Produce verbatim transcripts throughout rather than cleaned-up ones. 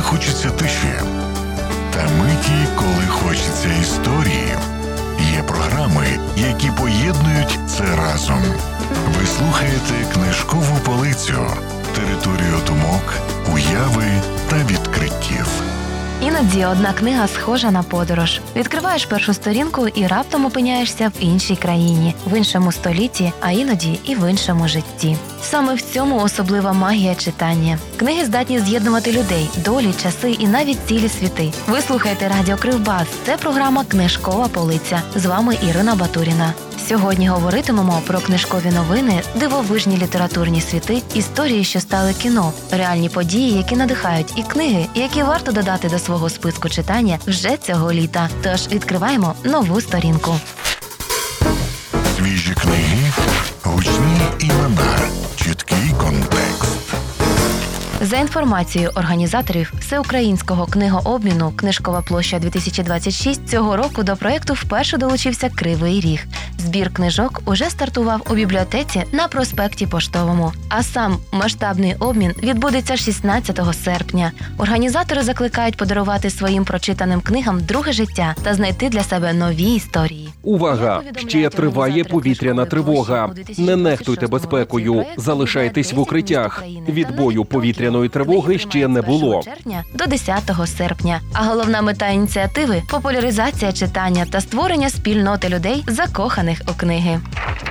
хочеться тиші. Та миті, коли хочеться історії. Є програми, які поєднують це разом. Ви слухаєте «Книжкову полицю» – територію думок, уяви та відкриттів. Іноді одна книга схожа на подорож. Відкриваєш першу сторінку і раптом опиняєшся в іншій країні, в іншому столітті, а іноді і в іншому житті. Саме в цьому особлива магія читання. Книги здатні з'єднувати людей, долі, часи і навіть цілі світи. Ви слухаєте Радіо Кривбас. Це програма «Книжкова полиця». З вами Ірина Батуріна. Сьогодні говоритимемо про книжкові новини, дивовижні літературні світи, історії, що стали кіно, реальні події, які надихають, і книги, які варто додати до свого списку читання вже цього літа. Тож відкриваємо нову сторінку. Свіжі книги, гучні імена, чіткий контекст. За інформацією організаторів Всеукраїнського книгообміну «Книжкова площа-дві тисячі двадцять шість» цього року до проєкту вперше долучився Кривий Ріг. Збір книжок уже стартував у бібліотеці на проспекті Поштовому. А сам масштабний обмін відбудеться шістнадцятого серпня. Організатори закликають подарувати своїм прочитаним книгам друге життя та знайти для себе нові історії. Увага! Ще триває повітряна тривога. Не нехтуйте безпекою, залишайтесь в укриттях. Відбою повітряної тривоги ще не було. Червня до десятого серпня. А головна мета ініціативи – популяризація читання та створення спільноти людей, закоханих у книги.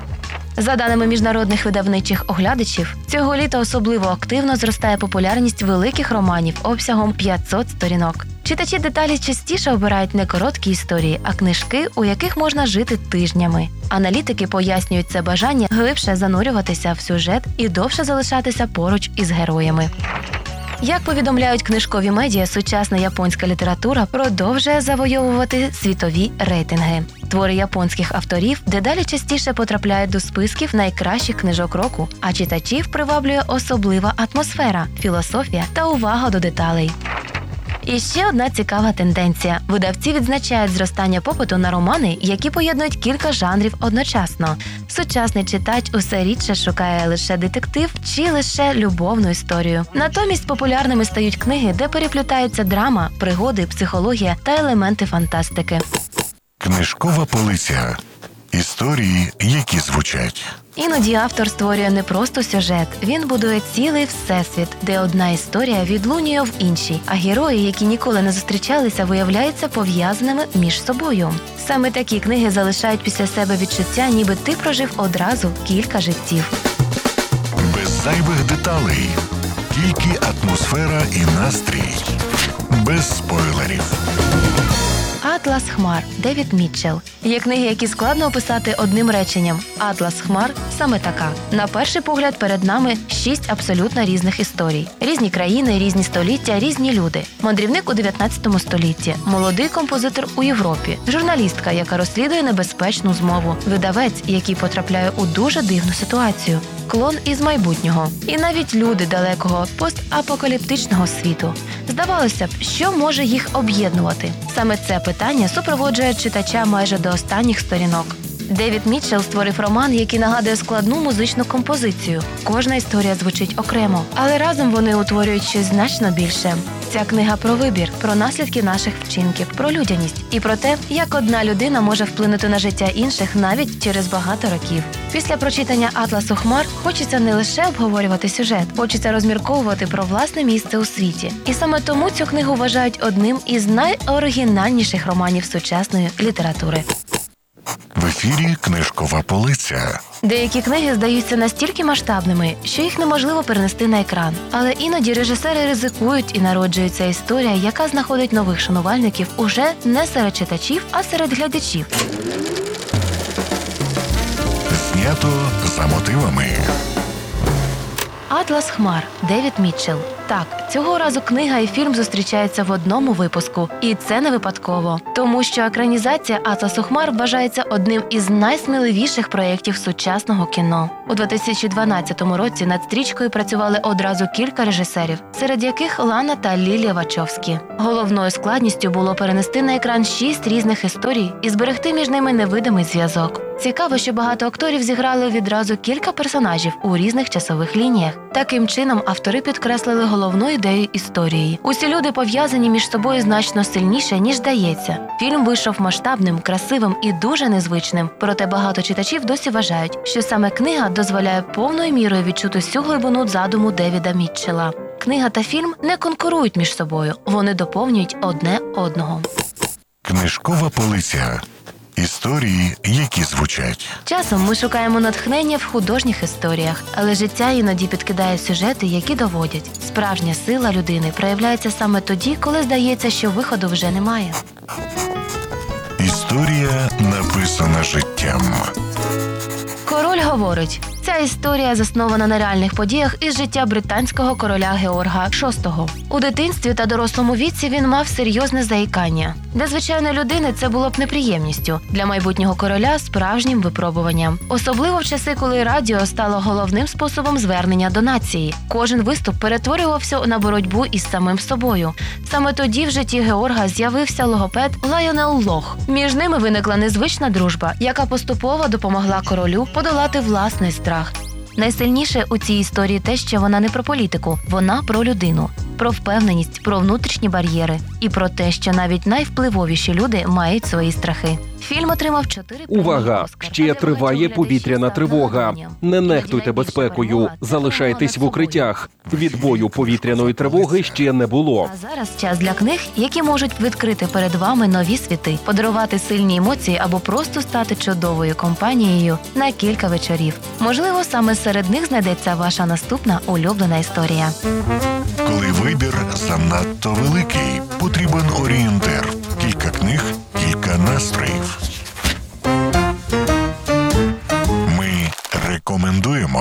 За даними міжнародних видавничих оглядачів, цього літа особливо активно зростає популярність великих романів обсягом п'ятсот сторінок. Читачі деталі частіше обирають не короткі історії, а книжки, у яких можна жити тижнями. Аналітики пояснюють це бажання глибше занурюватися в сюжет і довше залишатися поруч із героями. Як повідомляють книжкові медіа, сучасна японська література продовжує завойовувати світові рейтинги. Твори японських авторів дедалі частіше потрапляють до списків найкращих книжок року, а читачів приваблює особлива атмосфера, філософія та увага до деталей. І ще одна цікава тенденція. Видавці відзначають зростання попиту на романи, які поєднують кілька жанрів одночасно. Сучасний читач усе рідше шукає лише детектив чи лише любовну історію. Натомість популярними стають книги, де переплітаються драма, пригоди, психологія та елементи фантастики. Книжкова полиця. Історії, які звучать. Іноді автор створює не просто сюжет, він будує цілий всесвіт, де одна історія відлунює в іншій, а герої, які ніколи не зустрічалися, виявляються пов'язаними між собою. Саме такі книги залишають після себе відчуття, ніби ти прожив одразу кілька життів. Без зайвих деталей. Тільки атмосфера і настрій. Без спойлерів. «Атлас хмар» Девід Мітчелл. Є книги, які складно описати одним реченням. «Атлас хмар» саме така. На перший погляд перед нами шість абсолютно різних історій. Різні країни, різні століття, різні люди. Мандрівник у дев'ятнадцятому столітті. Молодий композитор у Європі. Журналістка, яка розслідує небезпечну змову. Видавець, який потрапляє у дуже дивну ситуацію. Клон із майбутнього. І навіть люди далекого постапокаліптичного світу. Здавалося б, що може їх об'єднувати? Саме це питання супроводжує читача майже до останніх сторінок. Девід Мітчелл створив роман, який нагадує складну музичну композицію. Кожна історія звучить окремо, але разом вони утворюють щось значно більше. Ця книга про вибір, про наслідки наших вчинків, про людяність і про те, як одна людина може вплинути на життя інших навіть через багато років. Після прочитання «Атласу хмар» хочеться не лише обговорювати сюжет, хочеться розмірковувати про власне місце у світі. І саме тому цю книгу вважають одним із найоригінальніших романів сучасної літератури. В ефірі «Книжкова полиця». Деякі книги здаються настільки масштабними, що їх неможливо перенести на екран. Але іноді режисери ризикують і народжується історія, яка знаходить нових шанувальників уже не серед читачів, а серед глядачів. Знято за мотивами. «Атлас хмар» Девід Мітчелл. Так, цього разу книга і фільм зустрічаються в одному випуску. І це не випадково. Тому що екранізація «Атласу хмар» вважається одним із найсміливіших проєктів сучасного кіно. У дві тисячі дванадцятому році над стрічкою працювали одразу кілька режисерів, серед яких Лана та Лілі Вачовські. Головною складністю було перенести на екран шість різних історій і зберегти між ними невидимий зв'язок. Цікаво, що багато акторів зіграли відразу кілька персонажів у різних часових лініях. Таким чином, автори підкреслили головну головну ідею історії. Усі люди пов'язані між собою значно сильніше, ніж здається. Фільм вийшов масштабним, красивим і дуже незвичним. Проте багато читачів досі вважають, що саме книга дозволяє повною мірою відчути всю глибину задуму Девіда Мітчелла. Книга та фільм не конкурують між собою, вони доповнюють одне одного. Книжкова полиця. Історії, які звучать. Часом ми шукаємо натхнення в художніх історіях, але життя іноді підкидає сюжети, які доводять. Справжня сила людини проявляється саме тоді, коли здається, що виходу вже немає. Історія, написана життям. Король говорить. Ця історія заснована на реальних подіях із життя британського короля Георга шостого. У дитинстві та дорослому віці він мав серйозне заїкання. Для звичайної людини це було б неприємністю, для майбутнього короля – справжнім випробуванням. Особливо в часи, коли радіо стало головним способом звернення до нації. Кожен виступ перетворювався на боротьбу із самим собою. Саме тоді в житті Георга з'явився логопед Лайонел Лох. Між ними виникла незвична дружба, яка поступово допомогла королю подолати власний страх. Найсильніше у цій історії те, що вона не про політику, вона про людину, про впевненість, про внутрішні бар'єри і про те, що навіть найвпливовіші люди мають свої страхи. Фільм отримав чотири премії Увага! «Оскар». Ще триває повітряна тривога. Не нехтуйте безпекою. Залишайтесь в укриттях. Відбою повітряної тривоги ще не було. А зараз час для книг, які можуть відкрити перед вами нові світи, подарувати сильні емоції або просто стати чудовою компанією на кілька вечорів. Можливо, саме серед них знайдеться ваша наступна улюблена історія. Коли вибір занадто великий, потрібен орієнтир. Кілька книг, кілька настроїв. Ми рекомендуємо.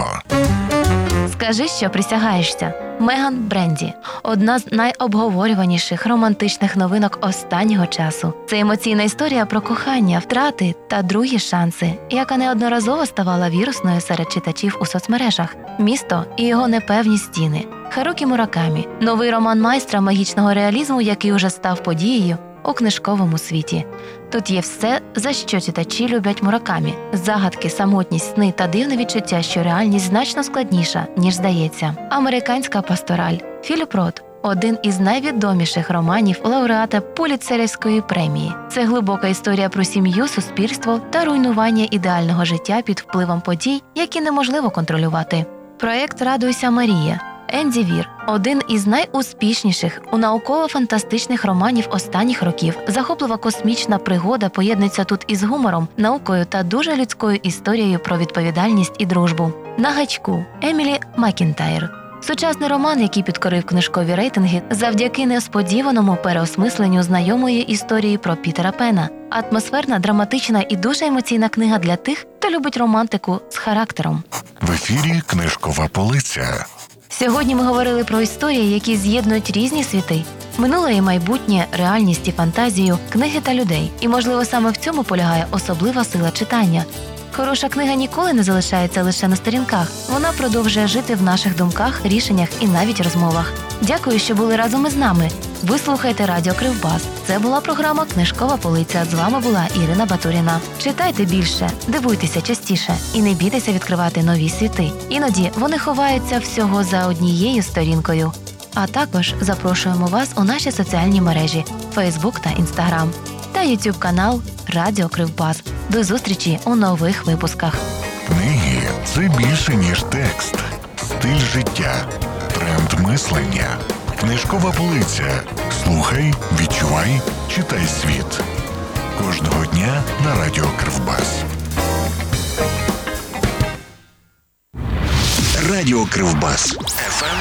Скажи, що присягаєшся. Меган Бренді – одна з найобговорюваніших романтичних новинок останнього часу. Це емоційна історія про кохання, втрати та другі шанси, яка неодноразово ставала вірусною серед читачів у соцмережах. Місто і його непевні стіни. Харукі Муракамі – новий роман майстра магічного реалізму, який уже став подією у книжковому світі. Тут є все, за що читачі люблять Муракамі. Загадки, самотність, сни та дивне відчуття, що реальність значно складніша, ніж здається. Американська пастораль. Філіп Рот – один із найвідоміших романів лауреата Пулітцерівської премії. Це глибока історія про сім'ю, суспільство та руйнування ідеального життя під впливом подій, які неможливо контролювати. Проєкт «Радуйся, Марія». Енді Вір – один із найуспішніших у науково-фантастичних романів останніх років. Захоплива космічна пригода поєднується тут із гумором, наукою та дуже людською історією про відповідальність і дружбу. На гачку – Емілі Макінтайр. Сучасний роман, який підкорив книжкові рейтинги завдяки несподіваному переосмисленню знайомої історії про Пітера Пена. Атмосферна, драматична і дуже емоційна книга для тих, хто любить романтику з характером. В ефірі «Книжкова полиця». Сьогодні ми говорили про історії, які з'єднують різні світи. Минуле і майбутнє, реальність і фантазію, книги та людей. І, можливо, саме в цьому полягає особлива сила читання. Хороша книга ніколи не залишається лише на сторінках. Вона продовжує жити в наших думках, рішеннях і навіть розмовах. Дякую, що були разом із нами. Ви слухаєте Радіо Кривбас. Це була програма «Книжкова полиця». З вами була Ірина Батуріна. Читайте більше, дивуйтеся частіше і не бійтеся відкривати нові світи. Іноді вони ховаються всього за однією сторінкою. А також запрошуємо вас у наші соціальні мережі Фейсбук та Інстаграм та Ютуб канал Радіо Кривбас. До зустрічі у нових випусках. Книги – це більше, ніж текст. Стиль життя. Тренд мислення. Книжкова полиця. Слухай, відчувай, читай світ. Кожного дня на Радіо Кривбас. Радіо Кривбас.